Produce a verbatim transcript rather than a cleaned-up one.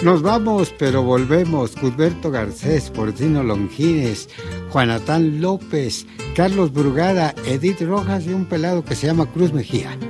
Nos vamos, pero volvemos. Cusberto Garcés, Porcino Longines, Juanatán López, Carlos Brugada, Edith Rojas y un pelado que se llama Cruz Mejía.